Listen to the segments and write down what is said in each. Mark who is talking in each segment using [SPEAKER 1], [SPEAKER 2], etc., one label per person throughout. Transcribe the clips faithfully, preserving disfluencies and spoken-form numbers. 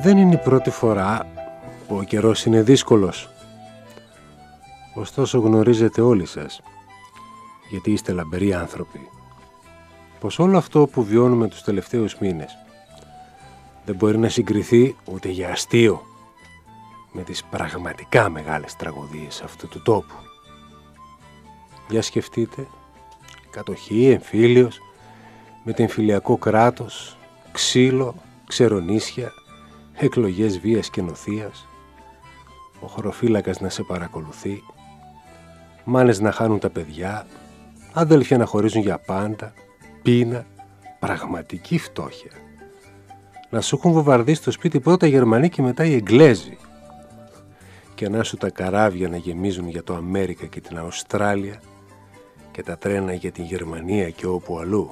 [SPEAKER 1] Δεν είναι η πρώτη φορά που ο καιρός είναι δύσκολος. Ωστόσο γνωρίζετε όλοι σας, γιατί είστε λαμπεροί άνθρωποι, πως όλο αυτό που βιώνουμε τους τελευταίους μήνες δεν μπορεί να συγκριθεί ούτε για αστείο με τις πραγματικά μεγάλες τραγωδίες αυτού του τόπου. Για σκεφτείτε, κατοχή, εμφύλιος, μετεμφυλιακό κράτος, ξύλο, ξερονίσια, εκλογές βίας και νοθείας, ο χωροφύλακας να σε παρακολουθεί, μάνες να χάνουν τα παιδιά, αδέλφια να χωρίζουν για πάντα, πείνα, πραγματική φτώχεια. Να σου έχουν βομβαρδίσει στο σπίτι πρώτα οι Γερμανοί και μετά οι Εγγλέζοι, και να σου τα καράβια να γεμίζουν για το Αμέρικα και την Αυστράλια και τα τρένα για την Γερμανία και όπου αλλού.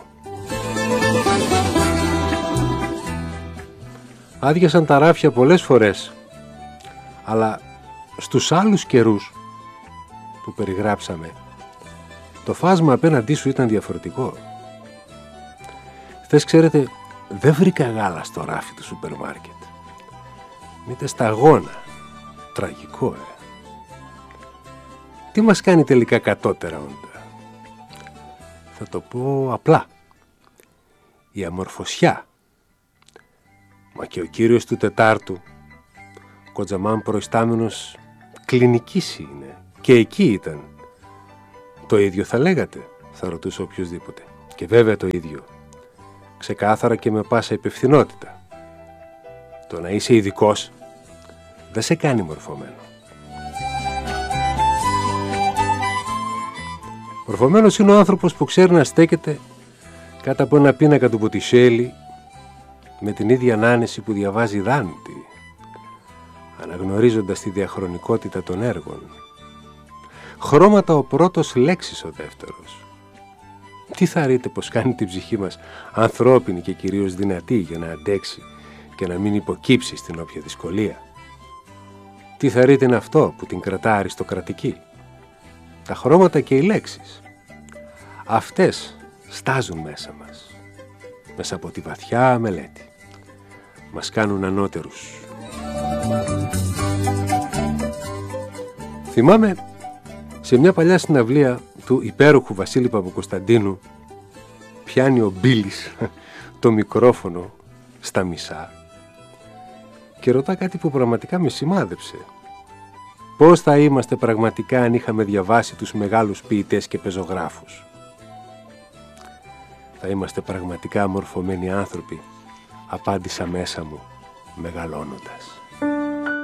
[SPEAKER 1] Άδειασαν τα ράφια πολλές φορές, αλλά στους άλλους καιρούς που περιγράψαμε, το φάσμα απέναντί σου ήταν διαφορετικό. Χθες, ξέρετε, δεν βρήκα γάλα στο ράφι του σούπερ μάρκετ. Μήτε σταγόνα. Τραγικό, ε. Τι μας κάνει τελικά κατώτερα όντα? Θα το πω απλά. Η αμορφωσιά. Μα και ο κύριος του Τετάρτου, Κοτζαμάν προϊστάμενος κλινικής είναι. Και εκεί ήταν. Το ίδιο θα λέγατε, θα ρωτούσε οποιοσδήποτε. Και βέβαια το ίδιο. Ξεκάθαρα και με πάσα υπευθυνότητα. Το να είσαι ειδικός δεν σε κάνει μορφωμένο. Μορφωμένος είναι ο άνθρωπος που ξέρει να στέκεται κάτω από ένα πίνακα του Μποτισέλη με την ίδια ανάνεση που διαβάζει Δάντη, αναγνωρίζοντας τη διαχρονικότητα των έργων. Χρώματα ο πρώτος, λέξης ο δεύτερος. Τι θα ρείτε πως κάνει την ψυχή μας ανθρώπινη και κυρίως δυνατή για να αντέξει και να μην υποκύψει στην όποια δυσκολία. Τι θα ρείτε είναι αυτό που την κρατά αριστοκρατική? Τα χρώματα και οι λέξεις. Αυτές στάζουν μέσα μας, μέσα από τη βαθιά μελέτη. Μας κάνουν ανώτερους. Θυμάμαι σε μια παλιά συναυλία του υπέροχου Βασίλη Παπακοσταντίνου, πιάνει ο Μπίλης το μικρόφωνο στα μισά και ρωτά κάτι που πραγματικά με σημάδεψε. Πώς θα είμαστε πραγματικά αν είχαμε διαβάσει τους μεγάλους ποιητές και πεζογράφους? Θα είμαστε πραγματικά μορφωμένοι άνθρωποι, απάντησα μέσα μου μεγαλώνοντας.